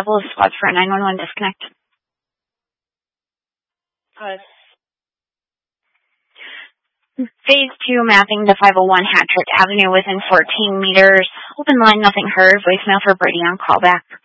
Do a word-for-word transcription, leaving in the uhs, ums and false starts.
level of squads for a nine one one disconnect. Uh, Phase two mapping to five oh one Hattrick Avenue within fourteen meters. Open line, nothing heard. Voicemail for Brady on callback.